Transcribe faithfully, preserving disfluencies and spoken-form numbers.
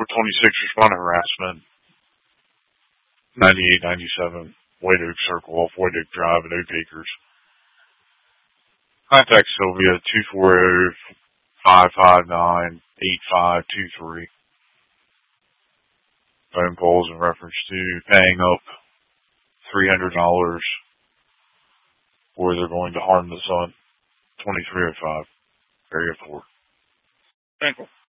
four twenty-six, responding harassment. ninety-eight ninety-seven, White Oak Circle off White Oak Drive at Oak Acres. Contact Sylvia two four zero, five five nine, eight five two three. Phone calls in reference to paying up three hundred dollars or they're going to harm the son. twenty-three oh five, area four. Thank you.